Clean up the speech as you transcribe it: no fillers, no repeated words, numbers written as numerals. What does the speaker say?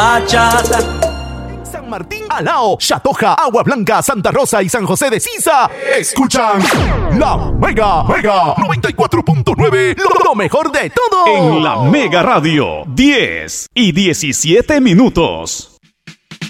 Bachata. San Martín, Alao, Chatoja, Agua Blanca, Santa Rosa y San José de Sisa escuchan la Mega 94.9, lo mejor de todo. En la Mega Radio, 10 y 17 minutos.